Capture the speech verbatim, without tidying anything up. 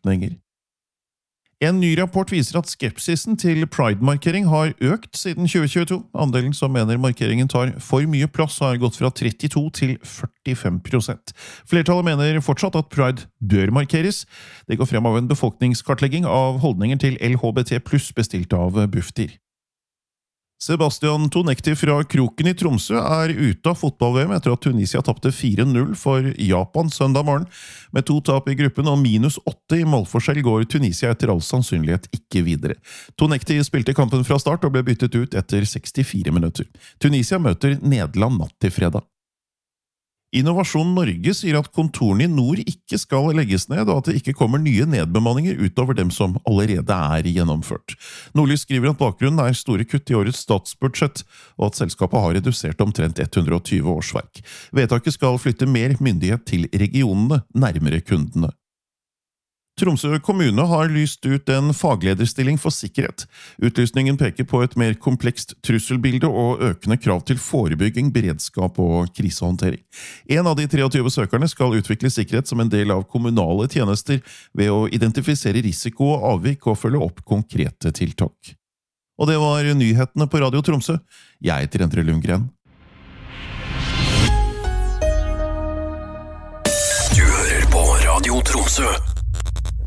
forventninger. En ny rapport viser at skepsisen til Pride-markering har økt siden tjue tjueto. Andelen som mener markeringen tar for mye plass har gått fra trettito til førtifem prosent. Flertallet mener fortsatt at Pride bør markeres. Det går frem av en befolkningskartlegging av holdninger til L H B T pluss bestilt av Bufdir. Sebastian Tonekti fra Kroken i Tromsø er ute av fotball-V M etter at Tunisia tapte fire null for Japan søndag morgen. Med to tap i gruppen og minus åtte i målforskjell går Tunisia etter all sannsynlighet ikke videre. Tonekti spilte kampen fra start og ble byttet ut etter sekstifire minutter. Tunisia møter Nederland natt til fredag. Innovasjon Norge sier at kontorene i nord ikke skal legges ned, og at det ikke kommer nye nedbemanninger utover dem som allerede er gjennomført. Nordlys skriver at bakgrunnen er store kutt i årets statsbudsjett, og at selskapet har redusert omtrent hundre og tjue årsverk. Vedtaket skal flytte mer myndighet til regionene, nærmere kundene. Tromsø kommune har lyst ut en faglederstilling for sikkerhet. Utlysningen peker på et mer komplekst trusselbilde og økende krav til forebygging, beredskap og krisehåndtering. En av de treogtyve søkerne skal utvikle sikkerhet som en del av kommunale tjenester ved å identifisere risiko og avvik og følge opp konkrete tiltak. Og det var nyhetene på Radio Tromsø. Jeg heter Endre Lundgren. Du hører på Radio Tromsø.